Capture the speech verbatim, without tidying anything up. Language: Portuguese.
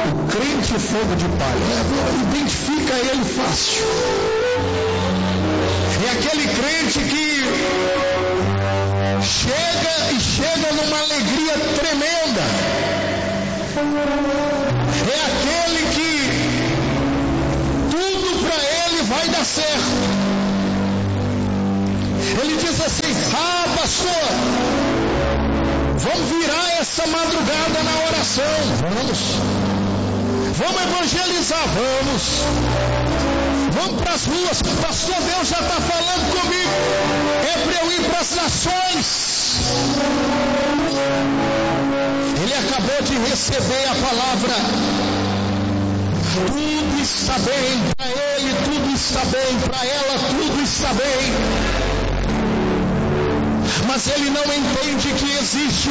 O crente fogo de palha, é, identifica ele fácil. É aquele crente que chega e chega numa alegria tremenda. É aquele que tudo para ele vai dar certo. Ele diz assim: ah, pastor, vamos virar essa madrugada na oração. Vamos. Vamos evangelizar, vamos. Vamos para as ruas. Pastor, Deus já está falando comigo. É para eu ir para as nações. Ele acabou de receber a palavra. Tudo está bem para ele, tudo está bem para ela, tudo está bem. Mas ele não entende que existe